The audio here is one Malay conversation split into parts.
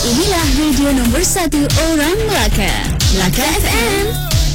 Inilah radio nombor 1 orang Melaka. Melaka FM.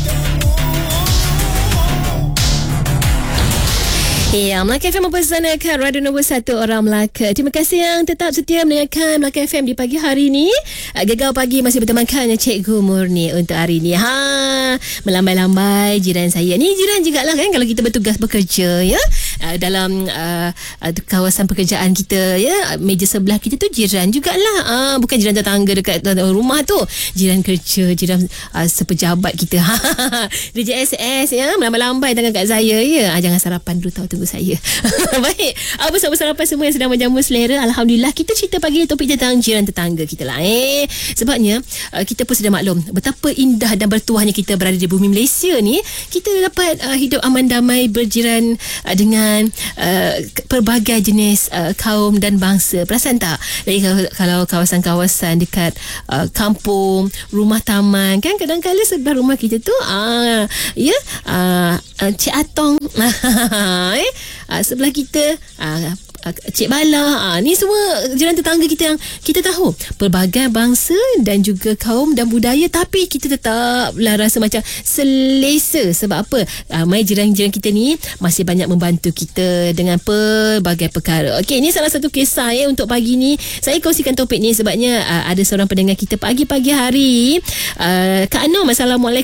Ya, Melaka FM mempersanakan radio nombor 1 orang Melaka. Terima kasih yang tetap setia mendengarkan Melaka FM di pagi hari ini. Gegar pagi masih bertemankan Cikgu Murni untuk hari ini. Melambai-lambai jiran saya. Ni jiran jugalah kan kalau kita bertugas bekerja ya. Dalam kawasan pekerjaan kita ya, meja sebelah kita tu jiran jugalah. Bukan jiran tetangga dekat rumah tu. Jiran kerja, jiran sepejabat kita. DJ SS ya, melambai-lambai tangan kat saya ya. Jangan sarapan dulu, tunggu saya. Baik, bersama sarapan semua yang sedang menjamu selera. Alhamdulillah, kita cerita pagi ni topik tentang jiran tetangga kita lah. Sebabnya kita pun sudah maklum betapa indah dan bertuahnya kita berada di bumi Malaysia ni. Kita dapat hidup aman damai berjiran dengan pelbagai jenis kaum dan bangsa. Perasan tak? Jadi kalau kawasan-kawasan dekat kampung, rumah taman kan, kadang-kadang sebelah rumah kita tu Cik Atong sebelah kita Cik Bala, ni semua jiran tetangga kita yang kita tahu pelbagai bangsa dan juga kaum dan budaya, tapi kita tetaplah rasa macam selesa. Sebab apa? Mai jiran-jiran kita ni masih banyak membantu kita dengan pelbagai perkara. Okey, ini salah satu kisah untuk pagi ni. Saya kongsikan topik ni sebabnya ada seorang pendengar kita pagi-pagi hari. Kak Anum, Assalamualaikum.